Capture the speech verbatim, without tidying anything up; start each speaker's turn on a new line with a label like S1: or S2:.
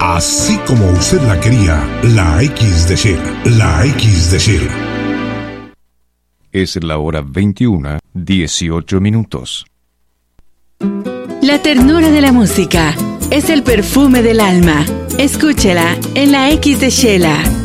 S1: Así como usted la quería, la X de Shela, la X de Shela.
S2: Es la hora veintiuna, dieciocho minutos.
S3: La ternura de la música es el perfume del alma. Escúchela en la X de Shela.